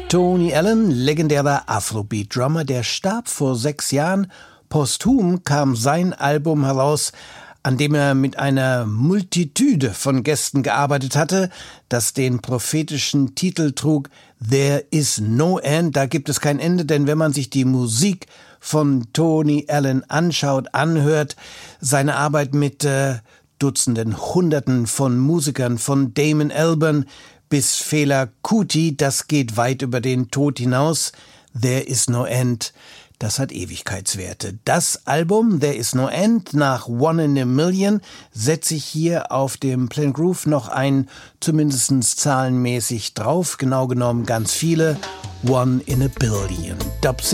Tony Allen, legendärer Afrobeat-Drummer, der starb vor 6 Jahren. Posthum kam sein Album heraus, an dem er mit einer Multitude von Gästen gearbeitet hatte, das den prophetischen Titel trug There is no end, da gibt es kein Ende, denn wenn man sich die Musik von Tony Allen anschaut, anhört, seine Arbeit mit Dutzenden, Hunderten von Musikern, von Damon Albarn bis Fela Kuti, das geht weit über den Tod hinaus. There is no end, das hat Ewigkeitswerte. Das Album There is no end nach One in a Million setze ich hier auf dem Planet Groove noch ein, zumindest zahlenmäßig drauf, genau genommen ganz viele. One in a Billion. Dub